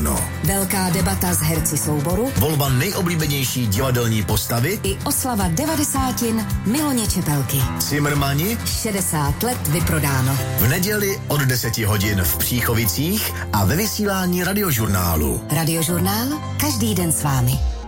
vyprávěno. Velká debata s herci souboru, Volba nejoblíbenější divadelní postavy i oslava 90 Miloně Čepelky. Cimrmani 60 let vyprodáno. v neděli od 10 hodin v Příchovicích a ve vysílání Radiožurnálu. Radiožurnál každý den s vámi.